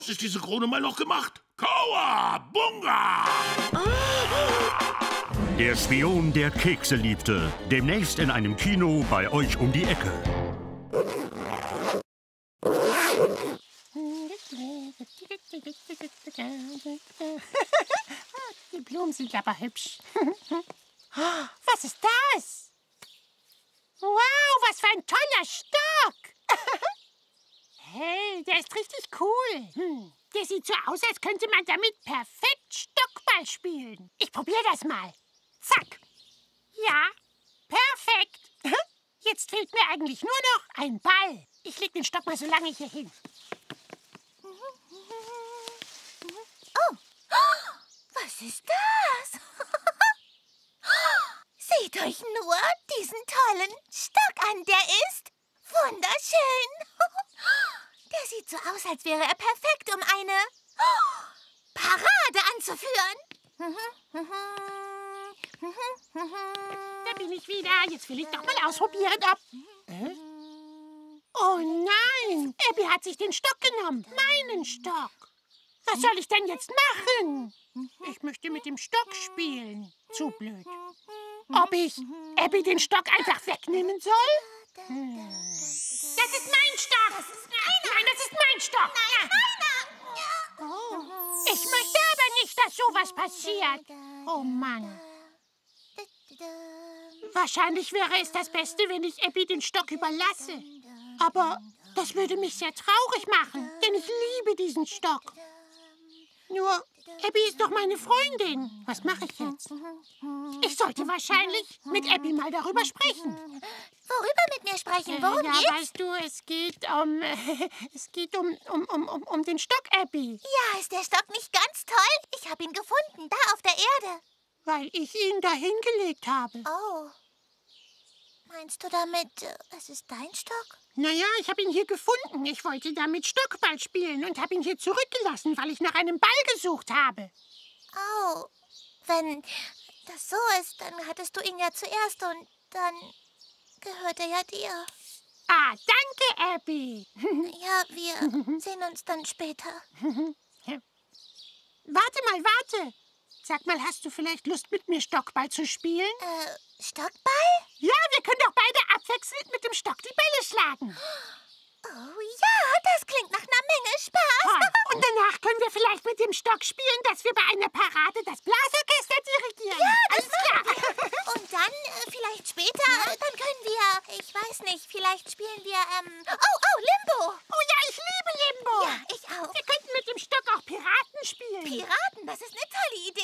ist diese Krone mal noch gemacht? Cowabunga! Der Spion, der Kekse liebte. Demnächst in einem Kino bei euch um die Ecke. Die Blumen sind aber hübsch. Was ist das? Wow, was für ein toller Stock! Hey, der ist richtig cool. Der sieht so aus, als könnte man damit perfekt Stockball spielen. Ich probiere das mal. Zack. Ja, perfekt. Jetzt fehlt mir eigentlich nur noch ein Ball. Ich leg den Stock mal so lange hier hin. Oh, was ist das? Seht euch nur diesen tollen Stock an. Der ist wunderschön. Der sieht so aus, als wäre er perfekt, um eine Parade anzuführen. Da bin ich wieder. Jetzt will ich doch mal ausprobieren, ob... Oh nein! Abby hat sich den Stock genommen. Meinen Stock. Was soll ich denn jetzt machen? Ich möchte mit dem Stock spielen. Zu blöd. Ob ich Abby den Stock einfach wegnehmen soll? Das ist mein Stock! Nein, das ist mein Stock! Ich möchte aber nicht, dass sowas passiert. Oh Mann. Wahrscheinlich wäre es das Beste, wenn ich Abby den Stock überlasse. Aber das würde mich sehr traurig machen, denn ich liebe diesen Stock. Nur, Abby ist doch meine Freundin. Was mache ich jetzt? Ich sollte wahrscheinlich mit Abby mal darüber sprechen. Worüber mit mir sprechen? Worum geht's? Ja, weißt du, es geht um den Stock, Abby. Ja, ist der Stock nicht ganz toll? Ich habe ihn gefunden, da auf der Erde. Weil ich ihn dahin gelegt habe. Oh. Meinst du damit, es ist dein Stock? Naja, ich habe ihn hier gefunden. Ich wollte damit Stockball spielen und habe ihn hier zurückgelassen, weil ich nach einem Ball gesucht habe. Oh, wenn das so ist, dann hattest du ihn ja zuerst und dann gehört er ja dir. Ah, danke, Abby. Ja, wir sehen uns dann später. Warte. Sag mal, hast du vielleicht Lust, mit mir Stockball zu spielen? Stockball? Ja, wir können doch beide abwechselnd mit dem Stock die Bälle schlagen. Oh ja, das klingt nach einer Menge Spaß. Toll. Und danach können wir vielleicht mit dem Stock spielen, dass wir bei einer Parade das Blasorchester dirigieren. Ja, das alles klar. Und dann, vielleicht später, dann können wir, ich weiß nicht, vielleicht spielen wir, Limbo. Oh ja, ich liebe Limbo. Ja, ich auch. Wir könnten mit dem Stock auch Piraten spielen. Piraten, das ist eine tolle Idee.